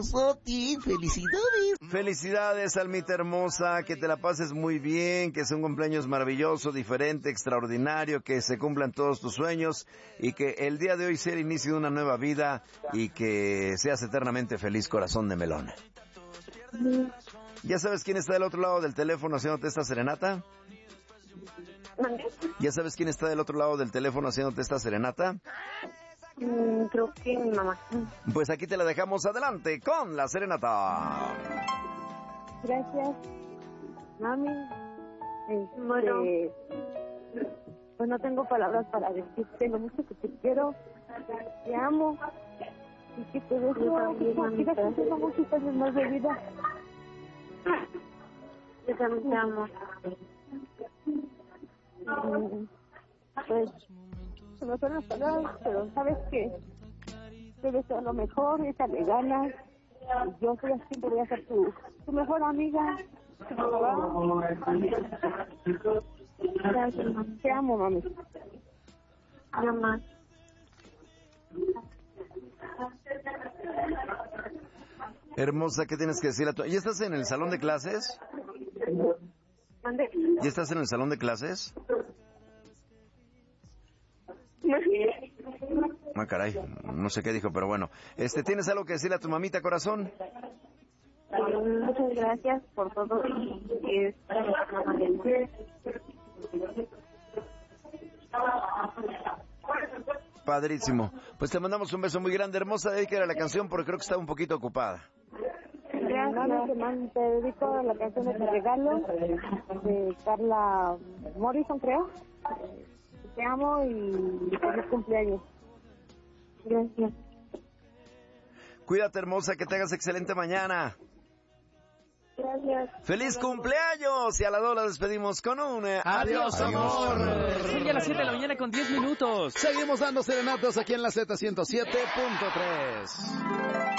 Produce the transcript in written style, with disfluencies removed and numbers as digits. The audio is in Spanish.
Soti, felicidades. Felicidades, almita hermosa, que te la pases muy bien, que sea un cumpleaños maravilloso, diferente, extraordinario, que se cumplan todos tus sueños y que el día de hoy sea el inicio de una nueva vida y que seas eternamente feliz, corazón de melón. ¿Ya sabes quién está del otro lado del teléfono haciéndote esta serenata? ¿Ya sabes quién está del otro lado del teléfono haciéndote esta serenata? Creo que mi mamá. Pues aquí te la dejamos, adelante con la serenata. Gracias, mami. Bueno. Pues no tengo palabras para decirte lo mucho que te quiero, te amo y que te deseo que sigas teniendo muchos años más de vida. Yo también te amo. Pues se me fueron las palabras, pero sabes que te deseo lo mejor, échale ganas. Y yo siempre voy a ser tu mejor amiga. Gracias, mami. Te amo, mami. Mamá. Hermosa, ¿qué tienes que decir a tu... ¿Ya estás en el salón de clases? ¿Mande? ¿Ya estás en el salón de clases? Ah, caray, no sé qué dijo, pero bueno. ¿Tienes algo que decirle a tu mamita, corazón? Muchas gracias por todo. Padrísimo. Pues te mandamos un beso muy grande, hermosa. Dedícale la canción porque creo que está un poquito ocupada. Gracias. Te dedico la canción de Te Regalo de Carla Morrison, creo. Te amo y feliz cumpleaños. Gracias. Cuídate, hermosa, que tengas excelente mañana. Gracias. ¡Feliz cumpleaños! Y a la 2 la despedimos con un... ¡Adiós, amor! Son ya las 7 de la mañana con 10 minutos. Seguimos dando serenatas aquí en la Z107.3.